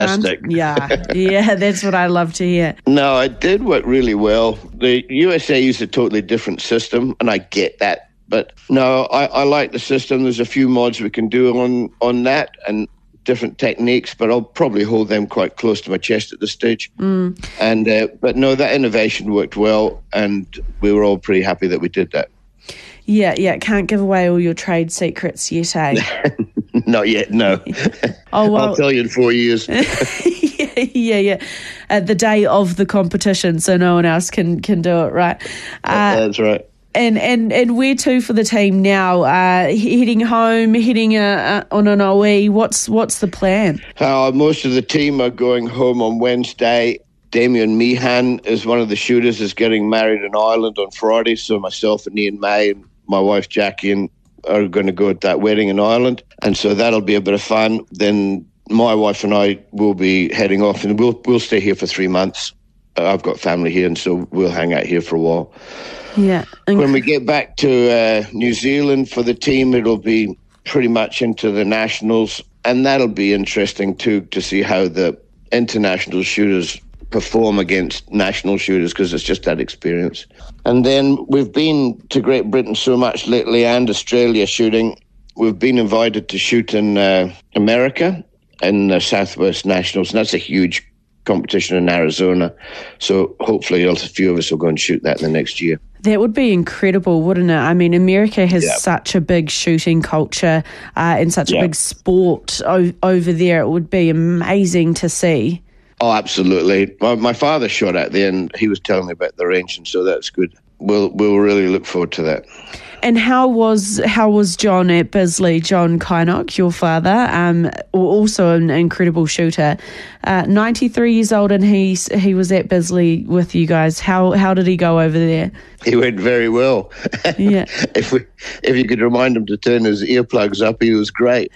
Yeah, that's what I love to hear. No, it did work really well. The USA used a totally different system, and I get that. But no, I like the system. There's a few mods we can do on that and different techniques, but I'll probably hold them quite close to my chest at this stage. But no, that innovation worked well, and we were all pretty happy that we did that. Yeah, can't give away all your trade secrets yet, eh? Not yet, no. Oh, well, I'll tell you in 4 years. Yeah. The day of the competition, so no one else can do it, right? That's right. And where to for the team now? Heading home, heading on an OE. What's the plan? Most of the team are going home on Wednesday. Damien Meehan is one of the shooters, is getting married in Ireland on Friday. So myself and Ian May and my wife Jackie are going to go at that wedding in Ireland. And so that'll be a bit of fun. Then my wife and I will be heading off, and we'll stay here for 3 months. I've got family here, and so we'll hang out here for a while. Yeah. When we get back to New Zealand for the team, it'll be pretty much into the nationals, and that'll be interesting too, to see how the international shooters perform against national shooters, because it's just that experience. And then we've been to Great Britain so much lately, and Australia shooting. We've been invited to shoot in America in the Southwest Nationals, and that's a huge competition in Arizona. So hopefully a few of us will go and shoot that in the next year. That would be incredible, wouldn't it? I mean, America has such a big shooting culture and such a big sport over there. It would be amazing to see. Oh, absolutely. My father shot out there, and he was telling me about the range, and so that's good. We'll really look forward to that. And how was John at Bisley? John Kynock, your father, also an incredible shooter, 93 years old, and he was at Bisley with you guys. How did he go over there? He went very well. Yeah. If you could remind him to turn his earplugs up, he was great.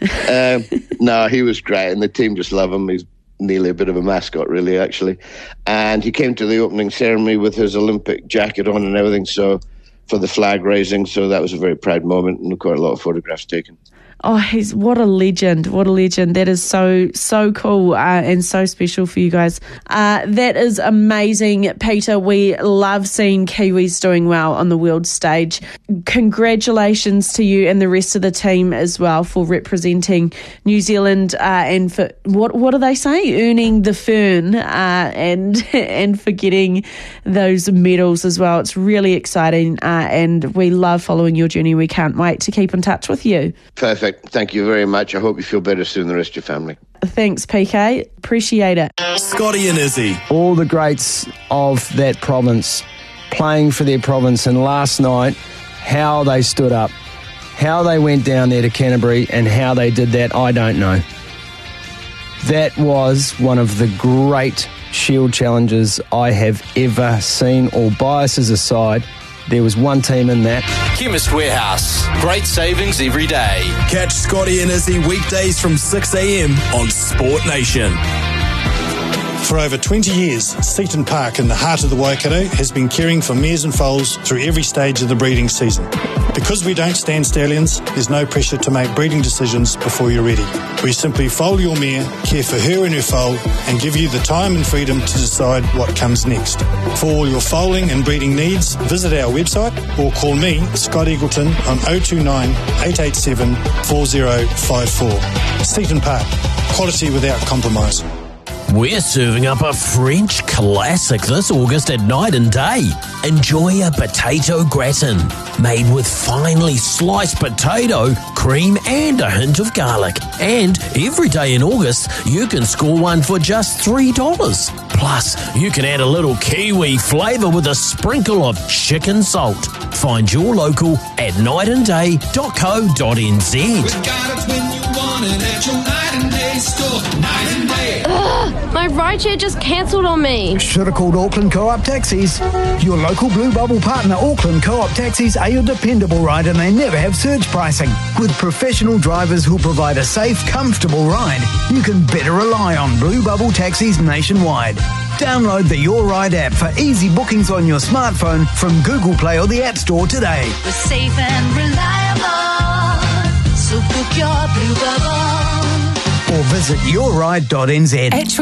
No, he was great, and the team just love him. He's nearly a bit of a mascot, really, actually. And he came to the opening ceremony with his Olympic jacket on and everything, so for the flag raising, so that was a very proud moment, and quite a lot of photographs taken. Oh, what a legend. What a legend. That is so cool and so special for you guys. That is amazing, Peter. We love seeing Kiwis doing well on the world stage. Congratulations to you and the rest of the team as well for representing New Zealand and for, what do they say? Earning the fern and for getting those medals as well. It's really exciting and we love following your journey. We can't wait to keep in touch with you. Perfect. Thank you very much. I hope you feel better soon, the rest of your family. Thanks, PK. Appreciate it. Scotty and Izzy. All the greats of that province playing for their province, and last night, how they stood up, how they went down there to Canterbury, and how they did that, I don't know. That was one of the great Shield challenges I have ever seen. All biases aside, there was one team in that. Chemist Warehouse. Great savings every day. Catch Scotty and Izzy weekdays from 6 a.m. on Sport Nation. For over 20 years, Seaton Park in the heart of the Waikato has been caring for mares and foals through every stage of the breeding season. Because we don't stand stallions, there's no pressure to make breeding decisions before you're ready. We simply foal your mare, care for her and her foal, and give you the time and freedom to decide what comes next. For all your foaling and breeding needs, visit our website or call me, Scott Eagleton, on 029 887 4054. Seaton Park, quality without compromise. We're serving up a French classic this August at Night and Day. Enjoy a potato gratin made with finely sliced potato, cream and a hint of garlic. And every day in August, you can score one for just $3. Plus, you can add a little Kiwi flavour with a sprinkle of chicken salt. Find your local at nightandday.co.nz. We got it when you want it at your Night and Day store. Night and Day. My rideshare just cancelled on me. Should have called Auckland Co-op Taxis. Your local Blue Bubble partner, Auckland Co-op Taxis, are your dependable ride, and they never have surge pricing. With professional drivers who'll provide a safe, comfortable ride, you can better rely on Blue Bubble Taxis nationwide. Download the Your Ride app for easy bookings on your smartphone from Google Play or the App Store today. We're safe and reliable, so book your Blue Bubble. Or visit yourride.nz.